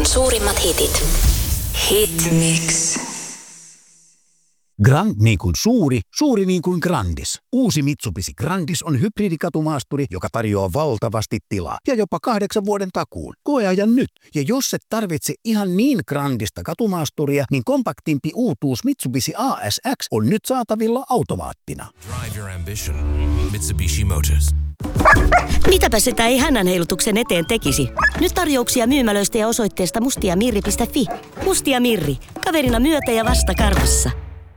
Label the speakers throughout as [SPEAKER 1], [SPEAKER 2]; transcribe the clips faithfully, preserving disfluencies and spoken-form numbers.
[SPEAKER 1] suurimmat hitit. Hitmix.
[SPEAKER 2] Grand niin kuin suuri, suuri niin kuin Grandis. Uusi Mitsubishi Grandis on hybridikatumaasturi, joka tarjoaa valtavasti tilaa ja jopa kahdeksan vuoden takuun. Koeajan nyt. Ja jos et tarvitse ihan niin grandista katumaasturia, niin kompaktimpi uutuus Mitsubishi A S X on nyt saatavilla automaattina.
[SPEAKER 3] Drive your ambition. Mitsubishi Motors.
[SPEAKER 4] Mitäpä sitä ei hännänheilutuksen eteen tekisi? Nyt tarjouksia myymälöistä ja osoitteesta mustiamirri piste fi. Mustia Mirri. Kaverina myötä ja vasta karvassa.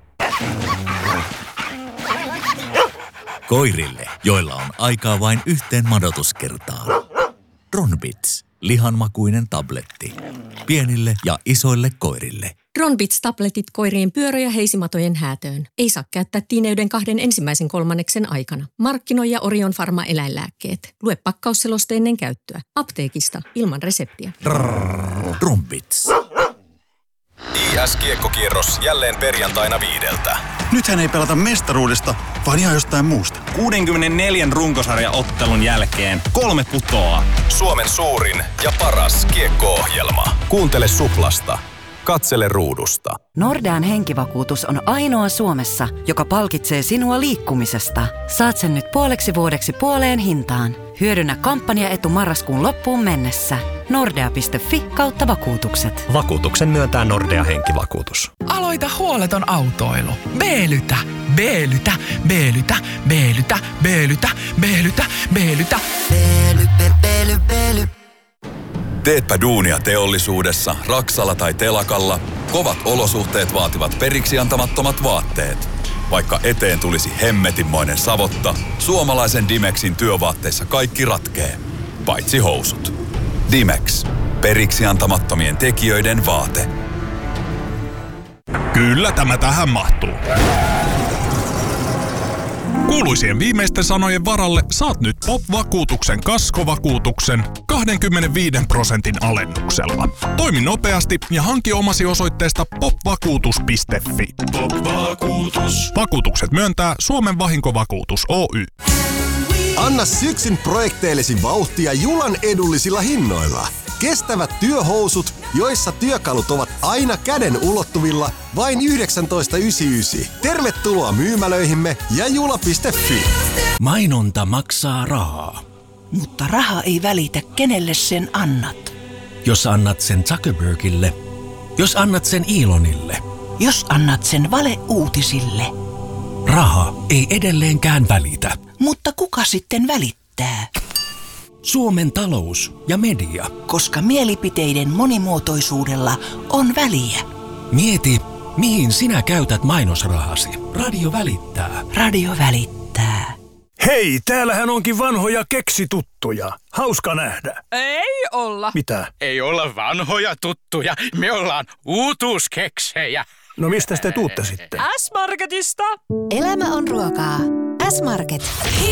[SPEAKER 5] Koirille, joilla on aikaa vain yhteen madotuskertaan. Ronbits, lihanmakuinen tabletti. Pienille ja isoille koirille.
[SPEAKER 6] Ronbits-tabletit koirien pyörö- ja heisimatojen häätöön. Ei saa käyttää tiineyden kahden ensimmäisen kolmanneksen aikana. Markkinoija Orion Pharma eläinlääkkeet. Lue pakkausseloste ennen käyttöä. Apteekista ilman reseptiä.
[SPEAKER 5] Ronbits.
[SPEAKER 7] I S-kiekkokierros jälleen perjantaina viideltä.
[SPEAKER 8] Nythän ei pelata mestaruudesta, vaan ihan jostain muusta.
[SPEAKER 9] kuudenkymmenenneljän runkosarjaottelun jälkeen kolme putoaa.
[SPEAKER 7] Suomen suurin ja paras kiekko-ohjelma. Kuuntele Suplasta. Katsele ruudusta.
[SPEAKER 10] Nordean henkivakuutus on ainoa Suomessa, joka palkitsee sinua liikkumisesta. Saat sen nyt puoleksi vuodeksi puoleen hintaan. Hyödynnä kampanjaetu marraskuun loppuun mennessä. Nordea piste fi kautta vakuutukset.
[SPEAKER 11] Vakuutuksen myöntää Nordea henkivakuutus.
[SPEAKER 12] Aloita huoleton autoilu. B-lytä, B-lytä, B-lytä, B-lytä, B-lytä, B-lytä, B-lytä.
[SPEAKER 13] B-ly, B-ly, B-ly.
[SPEAKER 7] Teetpä duunia teollisuudessa, Raksalla tai telakalla, kovat olosuhteet vaativat periksi antamattomat vaatteet. Vaikka eteen tulisi hemmetinmoinen savotta, suomalaisen Dimexin työvaatteissa kaikki ratkee. Paitsi housut. Dimex. Periksi antamattomien tekijöiden vaate.
[SPEAKER 14] Kyllä tämä tähän mahtuu. Kuuluisien viimeisten sanojen varalle saat nyt Pop-vakuutuksen kaskovakuutuksen kaksikymmentäviisi prosentin alennuksella. Toimi nopeasti ja hanki omasi osoitteesta popvakuutus piste fi.
[SPEAKER 15] Pop-vakuutus.
[SPEAKER 14] Vakuutukset myöntää Suomen Vahinkovakuutus Oy.
[SPEAKER 16] Anna syksyn projekteillesi vauhtia Julan edullisilla hinnoilla. Kestävät työhousut, joissa työkalut ovat aina käden ulottuvilla, vain yhdeksäntoista yhdeksänkymmentäyhdeksän. Tervetuloa myymälöihimme ja jula piste fi.
[SPEAKER 17] Mainonta maksaa rahaa.
[SPEAKER 18] Mutta raha ei välitä, kenelle sen annat.
[SPEAKER 17] Jos annat sen Zuckerbergille, jos annat sen Elonille,
[SPEAKER 18] jos annat sen valeuutisille.
[SPEAKER 17] Raha ei edelleenkään välitä.
[SPEAKER 18] Mutta kuka sitten välittää?
[SPEAKER 17] Suomen talous ja media.
[SPEAKER 18] Koska mielipiteiden monimuotoisuudella on väliä.
[SPEAKER 17] Mieti, mihin sinä käytät mainosrahasi. Radio välittää.
[SPEAKER 18] Radio välittää.
[SPEAKER 19] Hei, täällähän onkin vanhoja keksituttuja. Hauska nähdä.
[SPEAKER 20] Ei olla.
[SPEAKER 19] Mitä?
[SPEAKER 6] Ei olla vanhoja tuttuja. Me ollaan uutuuskeksejä.
[SPEAKER 19] No mistä te tuutte sitten?
[SPEAKER 20] S-Marketista.
[SPEAKER 1] Elämä on ruokaa. S-Market.